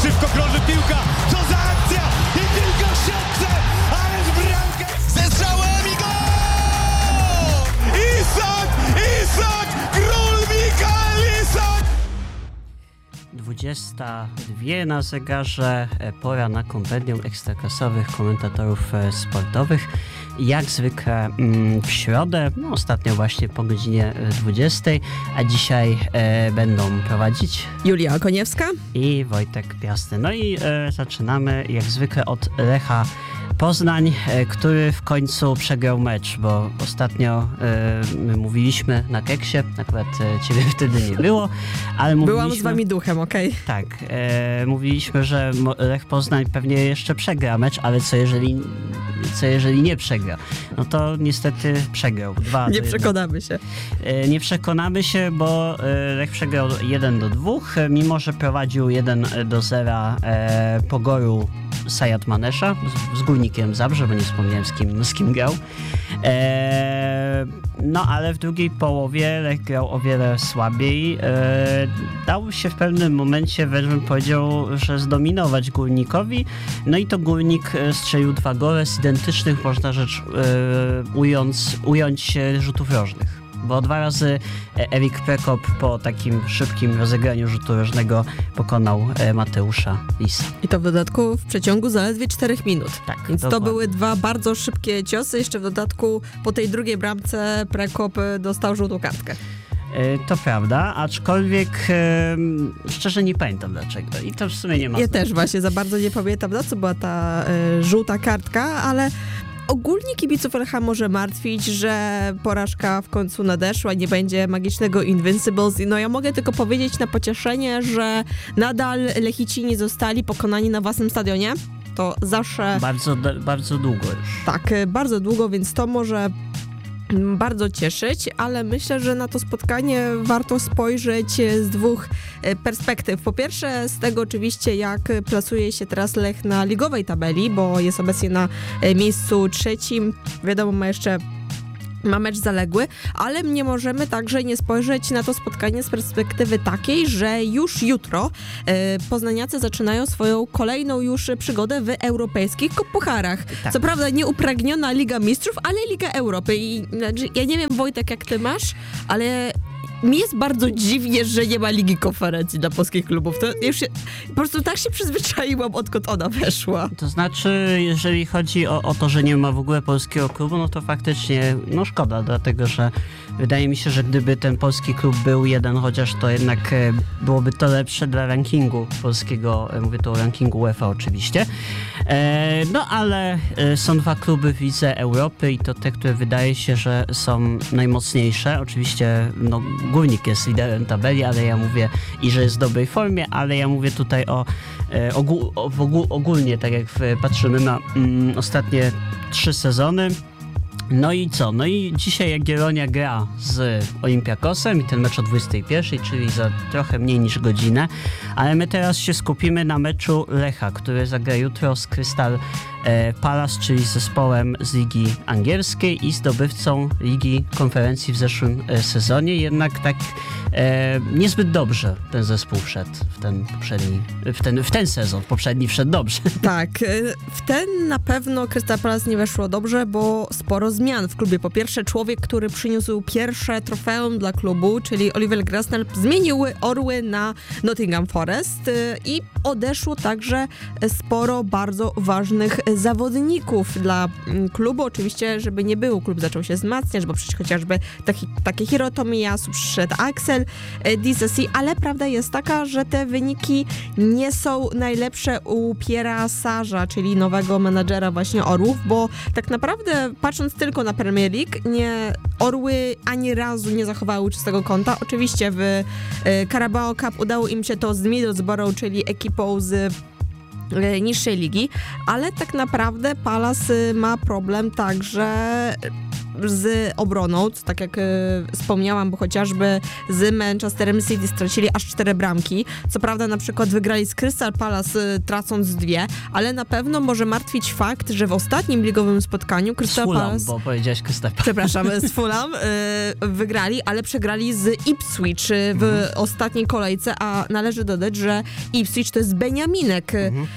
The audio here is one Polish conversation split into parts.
szybko krąży piłka, co za akcja i piłka w siatce, ależ bramkę ze strzałem i gol! Isak, król Mikael Isak! 22 na zegarze, pora na kompendium ekstraklasowych komentatorów sportowych. Jak zwykle w środę, ostatnio właśnie po godzinie 20, a dzisiaj będą prowadzić Julia Koniewska i Wojtek Piasty. No i zaczynamy jak zwykle od Lecha Poznań, który w końcu przegrał mecz, bo ostatnio my mówiliśmy na Keksie, akurat ciebie wtedy nie było, ale byłam z wami duchem, okej? Tak, mówiliśmy, że Lech Poznań pewnie jeszcze przegra mecz, ale co jeżeli nie przegra? No to niestety przegrał. Nie przekonamy się. Nie przekonamy się, bo Lech przegrał 1-2, mimo że prowadził 1-0 po golu Sajat Manesza z Górnikiem Zabrze, bo nie wspomniałem z kim grał. No ale w drugiej połowie Lech grał o wiele słabiej. Dał się w pewnym momencie, wręcz bym powiedział, że zdominować Górnikowi. No i to Górnik strzelił 2 gole z identycznych, można rzecz ująć rzutów rożnych. Bo 2 razy Erik Prekop po takim szybkim rozegraniu rzutu rożnego pokonał Mateusza Lisa. I to w dodatku w przeciągu zaledwie 4 minut. Tak, więc dokładnie. To były 2 bardzo szybkie ciosy. Jeszcze w dodatku po tej drugiej bramce Prekop dostał żółtą kartkę. To prawda, aczkolwiek szczerze nie pamiętam dlaczego i to w sumie nie ma. Ja też właśnie za bardzo nie pamiętam, na co była ta żółta kartka, ale ogólnie kibiców Lecha może martwić, że porażka w końcu nadeszła, nie będzie magicznego Invincibles. No ja mogę tylko powiedzieć na pocieszenie, że nadal Lechici nie zostali pokonani na własnym stadionie. To zawsze... Bardzo długo już. Tak, bardzo długo, więc to może bardzo cieszyć, ale myślę, że na to spotkanie warto spojrzeć z 2 perspektyw. Po pierwsze z tego oczywiście, jak plasuje się teraz Lech na ligowej tabeli, bo jest obecnie na miejscu 3. Wiadomo, ma mecz zaległy, ale nie możemy także nie spojrzeć na to spotkanie z perspektywy takiej, że już jutro poznaniacy zaczynają swoją kolejną już przygodę w europejskich pucharach. Tak. Co prawda nieupragniona Liga Mistrzów, ale Liga Europy. I ja nie wiem, Wojtek, jak ty masz, ale mi jest bardzo dziwnie, że nie ma Ligi Konferencji dla polskich klubów. To już po prostu tak się przyzwyczaiłam, odkąd ona weszła. To znaczy, jeżeli chodzi o to, że nie ma w ogóle polskiego klubu, no to faktycznie szkoda, dlatego że wydaje mi się, że gdyby ten polski klub był jeden, chociaż to jednak byłoby to lepsze dla rankingu polskiego, mówię tu o rankingu UEFA oczywiście. No ale są 2 kluby w Lidze Europy i to te, które wydaje się, że są najmocniejsze. Oczywiście Górnik jest liderem tabeli, ale ja mówię i że jest w dobrej formie, ale ja mówię tutaj ogólnie, tak jak patrzymy na ostatnie 3 sezony. No i co? No i dzisiaj Jagiellonia gra z Olympiakosem i ten mecz o 21, czyli za trochę mniej niż godzinę, ale my teraz się skupimy na meczu Lecha, który zagra jutro z Crystal Palace, czyli z zespołem z Ligi Angielskiej i zdobywcą Ligi Konferencji w zeszłym sezonie, jednak tak niezbyt dobrze ten zespół wszedł w ten sezon. Poprzedni wszedł dobrze. Tak, w ten na pewno Crystal Palace nie weszło dobrze, bo sporo zmian w klubie. Po pierwsze, człowiek, który przyniósł pierwsze trofeum dla klubu, czyli Oliver Glasner, zmienił orły na Nottingham Forest i odeszło także sporo bardzo ważnych zawodników dla klubu. Oczywiście, żeby nie było, klub zaczął się wzmacniać, bo przecież chociażby takie Hiro Tomiyasu, przyszedł Axel Disasi, ale prawda jest taka, że te wyniki nie są najlepsze u Pierre'a Sarza, czyli nowego menadżera właśnie Orłów, bo tak naprawdę patrząc tylko na Premier League, Orły ani razu nie zachowały czystego konta. Oczywiście w Carabao Cup udało im się to z Middlesbrough, czyli ekipą z niższej ligi, ale tak naprawdę Palace ma problem także z obroną, tak jak wspomniałam, bo chociażby z Manchesterem City stracili aż 4 bramki. Co prawda na przykład wygrali z Crystal Palace tracąc 2, ale na pewno może martwić fakt, że w ostatnim ligowym spotkaniu Crystal Palace... bo powiedziałeś Crystal Palace. Przepraszam, z Fulham wygrali, ale przegrali z Ipswich w ostatniej kolejce, a należy dodać, że Ipswich to jest beniaminek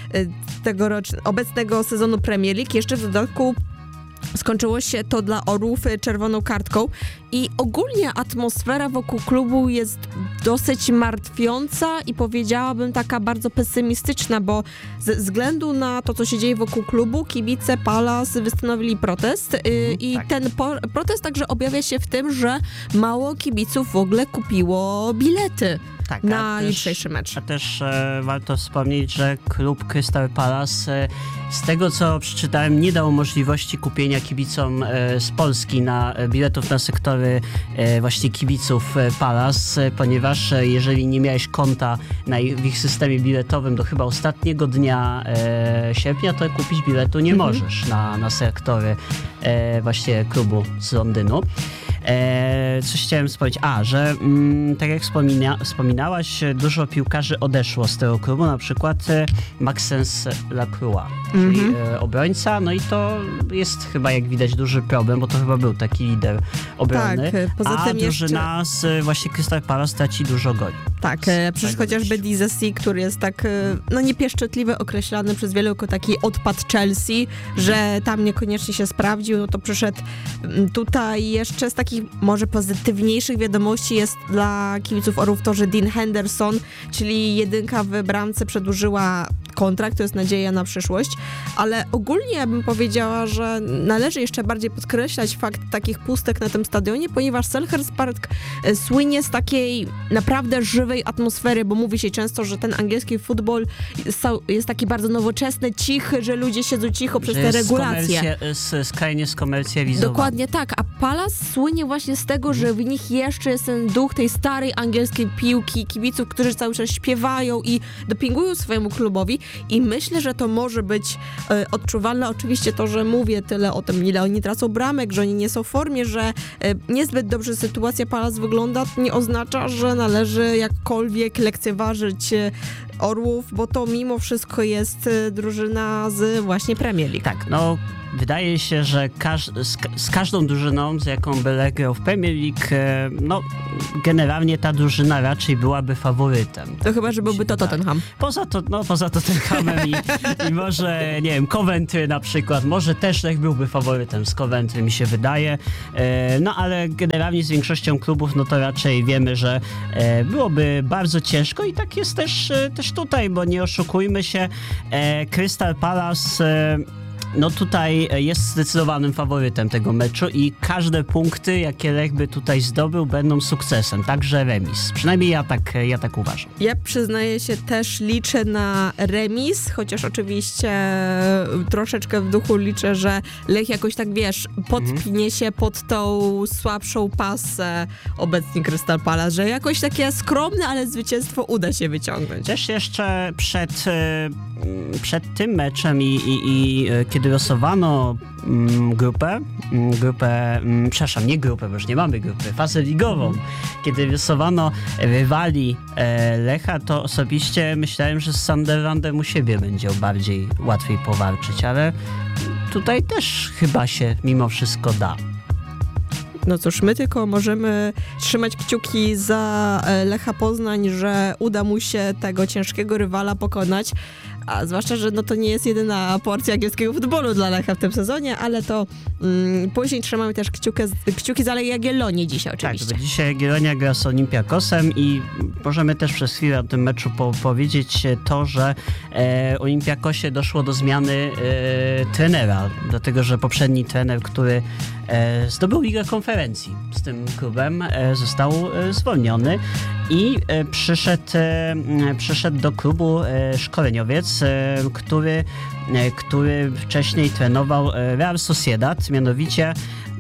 obecnego sezonu Premier League. Jeszcze w dodatku skończyło się to dla Orłów czerwoną kartką i ogólnie atmosfera wokół klubu jest dosyć martwiąca i powiedziałabym taka bardzo pesymistyczna, bo ze względu na to, co się dzieje wokół klubu, kibice Palace wystanowili protest i ten protest także objawia się w tym, że mało kibiców w ogóle kupiło bilety. Tak, na jutrzejszy mecz. A też warto wspomnieć, że klub Crystal Palace, z tego co przeczytałem, nie dał możliwości kupienia kibicom z Polski biletów na sektory właśnie kibiców Palace, ponieważ jeżeli nie miałeś konta w ich systemie biletowym do chyba ostatniego dnia sierpnia, to kupić biletu nie możesz na sektory właśnie klubu z Londynu. Coś chciałem wspomnieć, że tak jak wspominałaś, dużo piłkarzy odeszło z tego klubu, na przykład Maxence Lacroix, czyli obrońca, no i to jest chyba, jak widać, duży problem, bo to chyba był taki lider obrony, tak, poza tym drużyna z właśnie Crystal Palace traci dużo goli. Tak, przecież chociażby Disasi, który jest tak, niepieszczotliwie określany przez wielu jako taki odpad Chelsea, że tam niekoniecznie się sprawdził, no to przyszedł tutaj jeszcze z takich może pozytywniejszych wiadomości jest dla kibiców Orłów to, że Dean Henderson, czyli jedynka w bramce, przedłużyła kontrakt, to jest nadzieja na przyszłość, ale ogólnie ja bym powiedziała, że należy jeszcze bardziej podkreślać fakt takich pustek na tym stadionie, ponieważ Selhurst Park słynie z takiej naprawdę żywej atmosfery, bo mówi się często, że ten angielski futbol jest taki bardzo nowoczesny, cichy, że ludzie siedzą cicho przez te regulacje. Skrajnie skomercjalizowany. Dokładnie tak, a Palace słynie właśnie z tego, że w nich jeszcze jest ten duch tej starej angielskiej piłki, kibiców, którzy cały czas śpiewają i dopingują swojemu klubowi i myślę, że to może być odczuwalne. Oczywiście to, że mówię tyle o tym, ile oni tracą bramek, że oni nie są w formie, że niezbyt dobrze sytuacja Palace wygląda, nie oznacza, że należy jakkolwiek lekceważyć Orłów, bo to mimo wszystko jest drużyna z właśnie Premier League. Tak, no wydaje się, że z każdą drużyną, z jaką by grał w Premier League, no generalnie ta drużyna raczej byłaby faworytem. To chyba, że byłby to Tottenham. Poza Tottenhamem i może, nie wiem, Coventry na przykład, może też Lech byłby faworytem z Coventry, mi się wydaje, no ale generalnie z większością klubów, no to raczej wiemy, że byłoby bardzo ciężko i tak jest też tutaj, bo nie oszukujmy się, Crystal Palace no tutaj jest zdecydowanym faworytem tego meczu i każde punkty, jakie Lech by tutaj zdobył, będą sukcesem, także remis. Przynajmniej ja tak uważam. Ja przyznaję się, też liczę na remis, chociaż oczywiście troszeczkę w duchu liczę, że Lech jakoś tak, wiesz, podpinie się pod tą słabszą pasę obecnie Crystal Palace, że jakoś takie skromne, ale zwycięstwo uda się wyciągnąć. Też jeszcze przed tym meczem i kiedy losowano bo już nie mamy grupy, fazę ligową, kiedy losowano rywali Lecha, to osobiście myślałem, że z Sunderlandem u siebie będzie łatwiej powalczyć, ale tutaj też chyba się mimo wszystko da. No cóż, my tylko możemy trzymać kciuki za Lecha Poznań, że uda mu się tego ciężkiego rywala pokonać, a zwłaszcza, że no to nie jest jedyna porcja angielskiego futbolu dla Lecha w tym sezonie, ale to później trzymamy też kciuki za Jagiellonię dzisiaj oczywiście. Tak, dzisiaj Jagiellonia gra z Olympiakosem i możemy też przez chwilę o tym meczu powiedzieć to, że Olympiakosie doszło do zmiany trenera, dlatego że poprzedni trener, który zdobył Ligę Konferencji z tym klubem, został zwolniony i przyszedł do klubu szkoleniowiec, który wcześniej trenował Real Sociedad, mianowicie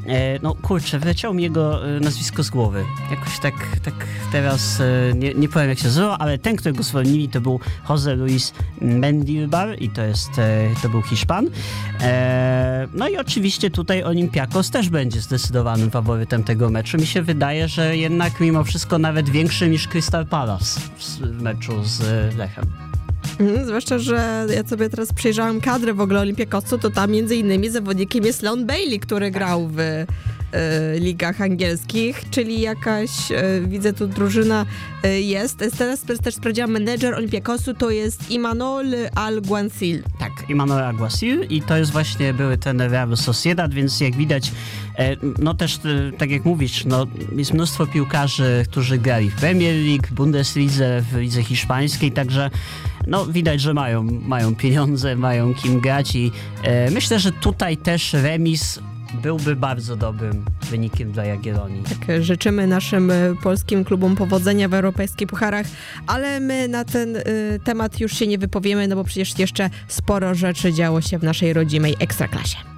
No kurczę, wyleciało mi jego nazwisko z głowy. Jakoś tak teraz nie powiem jak się nazywa, ale ten, którego zwolnili, to był José Luis Mendilibar i to był Hiszpan. No i oczywiście tutaj Olympiakos też będzie zdecydowanym faworytem tego meczu. Mi się wydaje, że jednak mimo wszystko nawet większy niż Crystal Palace w meczu z Lechem. Zwłaszcza, że ja sobie teraz przejrzałam kadrę w ogóle Olympiakosu, to tam między innymi zawodnikiem jest Leon Bailey, który grał w ligach angielskich, czyli jakaś, widzę tu drużyna jest. Teraz też sprawdziłam, menedżer Olympiakosu to jest Imanol Alguacil. Tak, Imanol Alguacil i to jest właśnie były trener Real Sociedad, więc jak widać, no też tak jak mówisz, no jest mnóstwo piłkarzy, którzy grali w Premier League, Bundeslidze, w lidze hiszpańskiej, także no widać, że mają pieniądze, mają kim grać i myślę, że tutaj też remis byłby bardzo dobrym wynikiem dla Jagiellonii. Tak, życzymy naszym polskim klubom powodzenia w europejskich pucharach, ale my na ten temat już się nie wypowiemy, no bo przecież jeszcze sporo rzeczy działo się w naszej rodzimej Ekstraklasie.